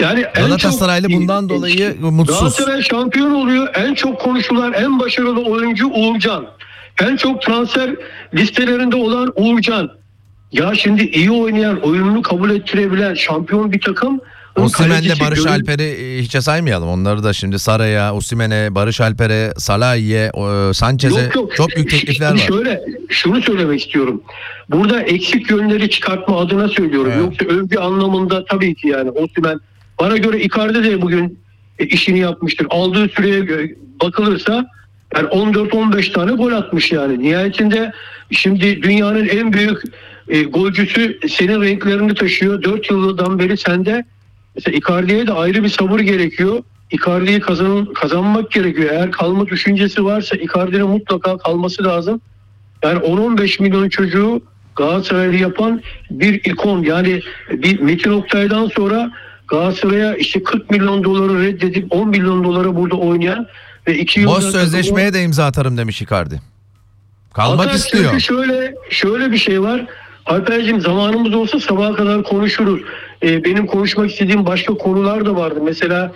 Yani Galatasaraylı bundan dolayı mutsuz. Galatasaray şampiyon oluyor. En çok konuşulan, en başarılı oyuncu Uğurcan. En çok transfer listelerinde olan Uğurcan. Ya şimdi iyi oynayan, oyununu kabul ettirebilen şampiyon bir takım. Osimhen'le Barış Alper'i hiçe saymayalım. Onları da şimdi Saray'a, Osimhen'e, Barış Alper'e, Salah'ye, Sanchez'e çok büyük teklifler var. Şunu söylemek istiyorum. Burada eksik yönleri çıkartma adına söylüyorum. Evet. Yoksa övgü anlamında tabii ki yani Osimhen. Bana göre Icardi de bugün işini yapmıştır. Aldığı süreye bakılırsa yani 14-15 tane gol atmış yani. Nihayetinde şimdi dünyanın en büyük golcüsü senin renklerini taşıyor. 4 yıldan beri sende. Mesela Icardi'ye de ayrı bir sabır gerekiyor. Icardi'yi kazanmak gerekiyor. Eğer kalma düşüncesi varsa Icardi'nin mutlaka kalması lazım. Yani 10-15 milyon çocuğu Galatasaraylı yapan bir ikon. Yani bir Metin Oktay'dan sonra Galatasaray'a işte 40 milyon doları reddedip 10 milyon dolara burada oynayan ve 2 yılda... Boş sözleşmeye de imza atarım demiş Icardi. Kalmak istiyor. Çünkü şöyle bir şey var. Alper'cim zamanımız olsa sabaha kadar konuşuruz. Benim konuşmak istediğim başka konular da vardı. Mesela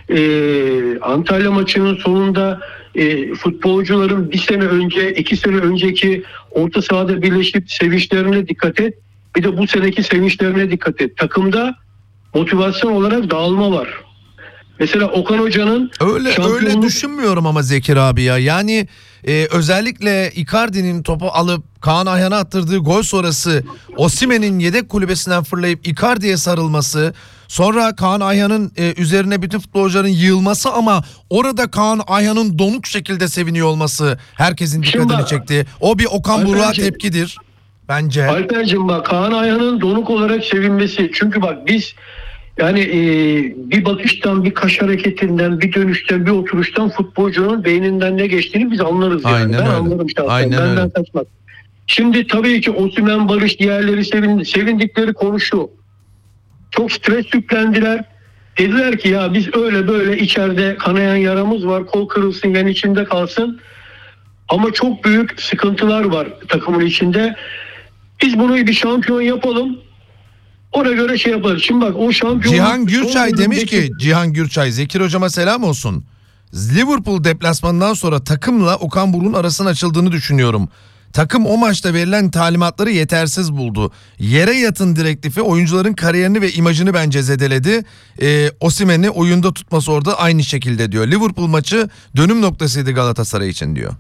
Antalya maçının sonunda futbolcuların 2 sene önceki orta sahada birleşip sevinçlerine dikkat et. Bir de bu seneki sevinçlerine dikkat et. Takımda motivasyon olarak dağılma var. Mesela Okan Hoca'nın öyle düşünmüyorum ama Zekir abi ya. Yani özellikle Icardi'nin topu alıp Kaan Ayhan'a attırdığı gol sonrası Osimhen'in yedek kulübesinden fırlayıp Icardi'ye sarılması, sonra Kaan Ayhan'ın üzerine bütün futbolcuların yığılması ama orada Kaan Ayhan'ın donuk şekilde seviniyor olması herkesin dikkatini çekti. O bir Okan Buruk'a tepkidir bence. Alper'cim bak, Kaan Ayhan'ın donuk olarak sevinmesi. Çünkü bak biz yani bir bakıştan, bir kaş hareketinden, bir dönüşten, bir oturuştan futbolcunun beyninden ne geçtiğini biz anlarız. Yani. Ben anlarım şahsen. Benden kaçmaz. Şimdi tabii ki Osimhen, Barış, diğerleri sevindikleri konu şu. Çok stres yüklendiler. Dediler ki ya biz öyle böyle içeride kanayan yaramız var. Kol kırılsın, yan içinde kalsın. Ama çok büyük sıkıntılar var takımın içinde. Biz bunu bir şampiyon yapalım. Ona göre şey yaparız. Şimdi bak o şampiyon... Cihan Gürçay demiş ki, Cihan Gürçay, Zekir hocama selam olsun. Liverpool deplasmanından sonra takımla Okan Buruk'un arasının açıldığını düşünüyorum. Takım o maçta verilen talimatları yetersiz buldu. Yere yatın direktifi oyuncuların kariyerini ve imajını bence zedeledi. Osimhen'i oyunda tutması orada aynı şekilde diyor. Liverpool maçı dönüm noktasıydı Galatasaray için diyor.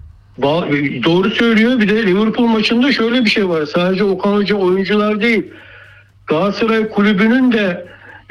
Doğru söylüyor. Bir de Liverpool maçında şöyle bir şey var. Sadece Okan Hoca oyuncular değil. Galatasaray kulübünün de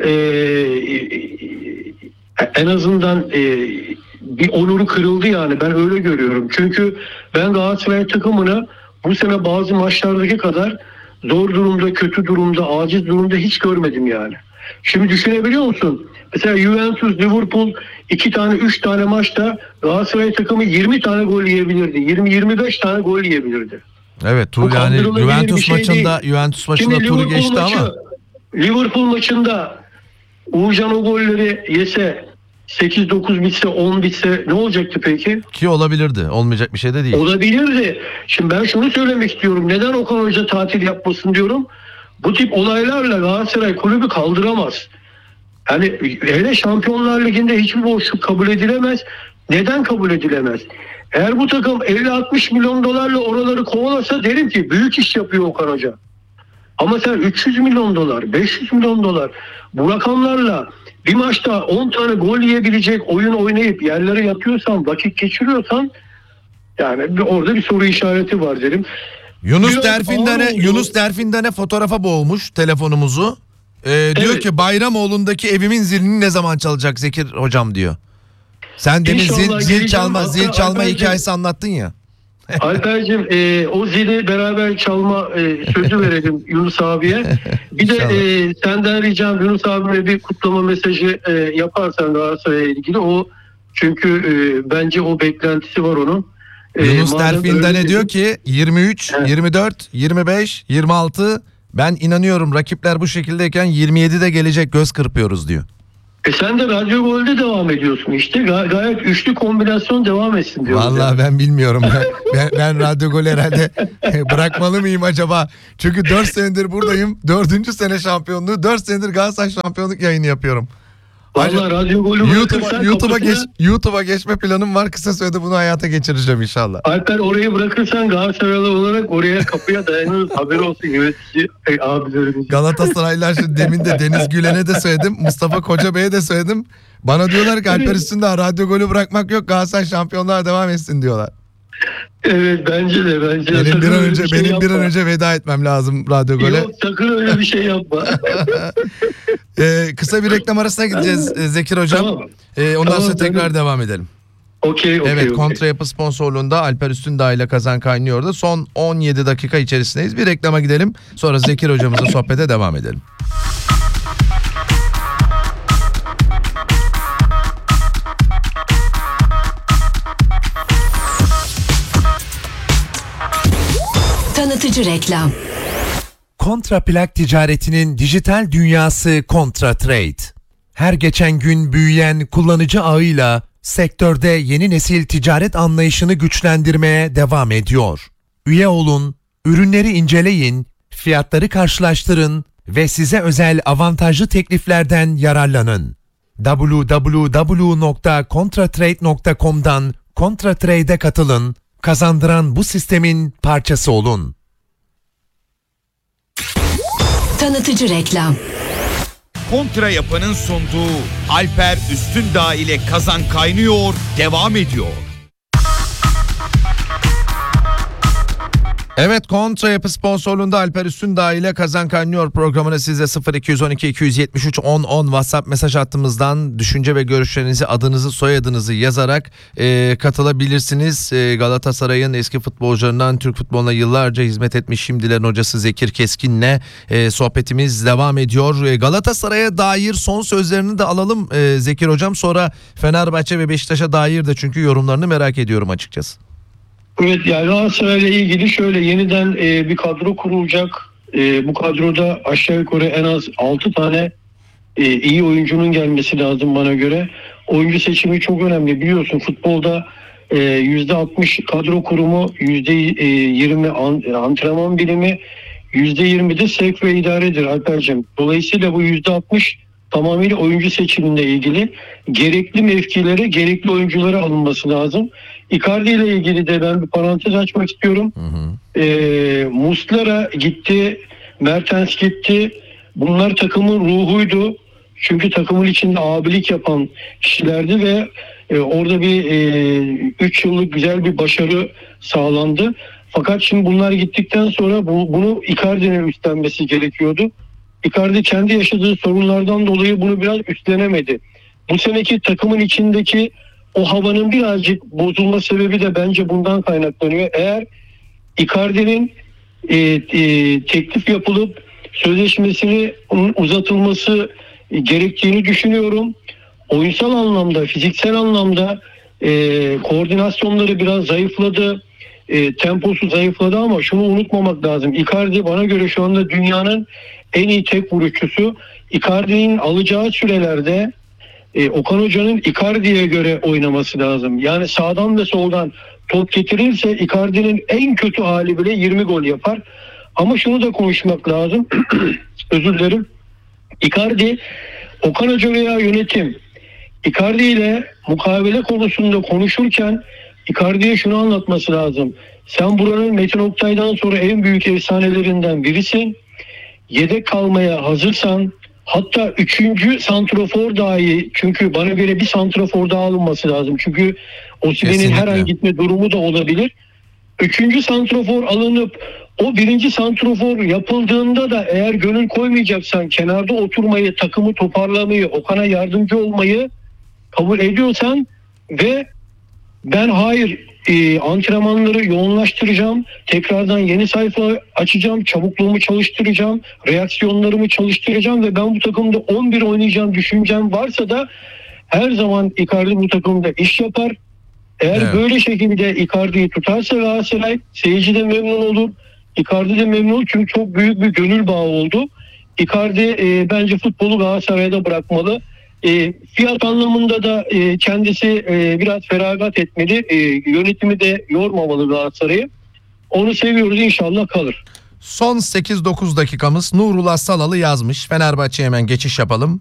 en azından bir onuru kırıldı yani. Ben öyle görüyorum. Çünkü ben Galatasaray takımını bu sene bazı maçlardaki kadar zor durumda, kötü durumda, aciz durumda hiç görmedim yani. Şimdi düşünebiliyor musun? Mesela Juventus, Liverpool 3 tane maçta Galatasaray takımı 20 tane gol yiyebilirdi. 20-25 tane gol yiyebilirdi. Evet, yani Juventus maçında turu geçti ama Liverpool maçında Uğurcan o golleri yese, 8-9 bitse, 10 bitse ne olacaktı peki? Ki olabilirdi. Olmayacak bir şey de değil. Olabilirdi. Şimdi ben şunu söylemek istiyorum. Neden Okan Hoca tatil yapmasın diyorum. Bu tip olaylarla Galatasaray kulübü kaldıramaz. Yani hele Şampiyonlar Ligi'nde hiçbir boşluk kabul edilemez. Neden kabul edilemez? Eğer bu takım 50-60 milyon dolarla oraları kovalasa derim ki büyük iş yapıyor Okan Hoca. Ama sen 300 milyon dolar, 500 milyon dolar bu rakamlarla bir maçta 10 tane gol yiyebilecek oyun oynayıp yerlere yatıyorsan, vakit geçiriyorsan yani orada bir soru işareti var derim. Yunus Derfindan'e fotoğrafa boğmuş telefonumuzu. Diyor ki Bayramoğlu'ndaki evimin zilini ne zaman çalacak Zekir hocam diyor. Sen demin zil çalma hikayesi anlattın ya. Alper'cim o zili beraber çalma sözü verelim Yunus abiye. Bir de senden ricam Yunus abime bir kutlama mesajı yaparsan Galatasaray'a ilgili. O çünkü bence o beklentisi var onun. Yunus Derfindan'e diyor ki 23, evet. 24, 25, 26 ben inanıyorum rakipler bu şekildeyken 27'de gelecek göz kırpıyoruz diyor. Sen de Radyo Gol'de devam ediyorsun işte. Gayet üçlü kombinasyon devam etsin diyoruz. Vallahi ben bilmiyorum. Ben Radyo Gol herhalde bırakmalı mıyım acaba? Çünkü 4 senedir buradayım. 4. sene şampiyonluğu. 4 senedir Galatasaray şampiyonluk yayını yapıyorum. Vallahi Radyo Gol'ü YouTube'a geçme planım var. Kısa sürede bunu hayata geçireceğim inşallah. Alper, orayı bırakırsan Galatasaraylı olarak oraya kapıya dayanırız. Haber olsun yönetici abilerimiz. Galatasaraylılar şimdi demin de Deniz Gülen'e de söyledim. Mustafa Koca Bey'e de söyledim. Bana diyorlar ki Alper Üstündağ Radyo Gol'ü bırakmak yok. Galatasaray şampiyonluğa devam etsin diyorlar. Evet, bence de. Benim bir an önce veda etmem lazım Radyo Gol'e. Yok, sakın öyle bir şey yapma. Kısa bir reklam arasına gideceğiz Zekir Hocam. Tamam. Ondan sonra tekrar tamam. devam edelim. Okey. Evet, Kontra Yapı sponsorluğunda Alper Üstündağ ile Kazan Kaynıyor'da son 17 dakika içerisindeyiz. Bir reklama gidelim. Sonra Zekir hocamızla sohbete devam edelim. Tanıtıcı reklam. Kontra plak ticaretinin dijital dünyası Kontra Trade. Her geçen gün büyüyen kullanıcı ağıyla sektörde yeni nesil ticaret anlayışını güçlendirmeye devam ediyor. Üye olun, ürünleri inceleyin, fiyatları karşılaştırın ve size özel avantajlı tekliflerden yararlanın. www.contratrade.com'dan Kontra Trade'e katılın, kazandıran bu sistemin parçası olun. Tanıtıcı reklam. Kontra Yapı'nın sunduğu Alper Üstündağ ile Kazan Kaynıyor devam ediyor. Evet, Kontra Yapı sponsorluğunda Alper Üstündağ ile Kazan Kaynıyor programına size 0212 273 1010 WhatsApp mesaj hattımızdan düşünce ve görüşlerinizi, adınızı, soyadınızı yazarak katılabilirsiniz. Galatasaray'ın eski futbolcularından Türk futboluna yıllarca hizmet etmiş şimdilerin hocası Zekir Keskin'le sohbetimiz devam ediyor. Galatasaray'a dair son sözlerini de alalım Zekir hocam. Sonra Fenerbahçe ve Beşiktaş'a dair de çünkü yorumlarını merak ediyorum açıkçası. Evet, yani Galatasaray'la ilgili şöyle yeniden bir kadro kurulacak. Bu kadroda aşağı yukarı en az 6 tane iyi oyuncunun gelmesi lazım bana göre. Oyuncu seçimi çok önemli. Biliyorsun futbolda %60 kadro kurumu, %20 antrenman bilimi, %20 de sevk ve idaredir Alper'cim. Dolayısıyla bu %60 tamamıyla oyuncu seçiminde ilgili. Gerekli mevkilere, gerekli oyunculara alınması lazım. Icardi ile ilgili de ben bir parantez açmak istiyorum. Muslera gitti, Mertens gitti. Bunlar takımın ruhuydu. Çünkü takımın içinde abilik yapan kişilerdi ve orada bir 3 yıllık güzel bir başarı sağlandı. Fakat şimdi bunlar gittikten sonra bunu Icardi'nin üstlenmesi gerekiyordu. Icardi kendi yaşadığı sorunlardan dolayı bunu biraz üstlenemedi. Bu seneki takımın içindeki o havanın birazcık bozulma sebebi de bence bundan kaynaklanıyor. Eğer Icardi'nin teklif yapılıp sözleşmesinin uzatılması gerektiğini düşünüyorum. Oyunsal anlamda, fiziksel anlamda koordinasyonları biraz zayıfladı. Temposu zayıfladı ama şunu unutmamak lazım. Icardi bana göre şu anda dünyanın en iyi tek vuruşçusu. Icardi'nin alacağı sürelerde Okan Hoca'nın Icardi'ye göre oynaması lazım. Yani sağdan ve soldan top getirirse Icardi'nin en kötü hali bile 20 gol yapar. Ama şunu da konuşmak lazım. Özür dilerim. Icardi, Okan Hoca veya yönetim Icardi ile mukavele konusunda konuşurken Icardi'ye şunu anlatması lazım. Sen buranın Metin Oktay'dan sonra en büyük efsanelerinden birisin. Yedek kalmaya hazırsan, hatta 3. santrafor dahi, çünkü bana göre bir santrafor daha alınması lazım. Çünkü Osimhen'in her an gitme durumu da olabilir. 3. santrafor alınıp o 1. santrafor yapıldığında da eğer gönül koymayacaksan, kenarda oturmayı, takımı toparlamayı, Okan'a yardımcı olmayı kabul ediyorsan ve ben antrenmanları yoğunlaştıracağım, tekrardan yeni sayfa açacağım, çabukluğumu çalıştıracağım, reaksiyonlarımı çalıştıracağım ve ben bu takımda 11 oynayacağım düşüncem varsa da her zaman Icardi bu takımda iş yapar. Eğer böyle şekilde Icardi'yi tutarsa Galatasaray, seyirci de memnun olur, Icardi de memnun olur çünkü çok büyük bir gönül bağı oldu. Icardi bence futbolu Galatasaray'da bırakmalı. Fiyat anlamında da kendisi biraz feragat etmeli. Yönetimi de yormamalı Galatasaray'ı. Onu seviyoruz, inşallah kalır. Son 8-9 dakikamız. Nurullah Salalı yazmış. Fenerbahçe'ye hemen geçiş yapalım.